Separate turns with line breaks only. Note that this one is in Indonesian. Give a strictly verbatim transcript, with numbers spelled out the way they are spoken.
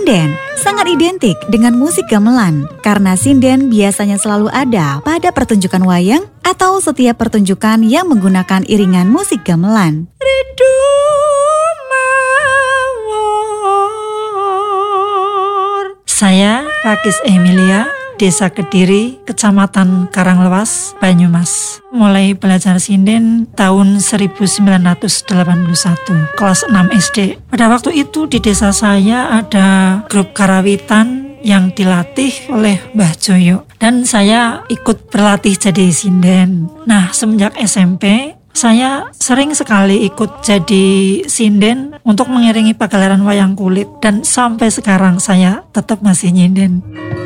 Sinden sangat identik dengan musik gamelan karena sinden biasanya selalu ada pada pertunjukan wayang atau setiap pertunjukan yang menggunakan iringan musik gamelan.
Rindu mawar. Saya Rakis Emilia, Desa Kediri, Kecamatan Karanglewas, Banyumas. Mulai belajar sinden tahun seribu sembilan ratus delapan puluh satu, kelas enam S D. Pada waktu itu di desa saya ada grup karawitan yang dilatih oleh Mbah Joyo. Dan saya ikut berlatih jadi sinden. Nah, semenjak S M P, saya sering sekali ikut jadi sinden untuk mengiringi pagelaran wayang kulit. Dan sampai sekarang saya tetap masih nyinden.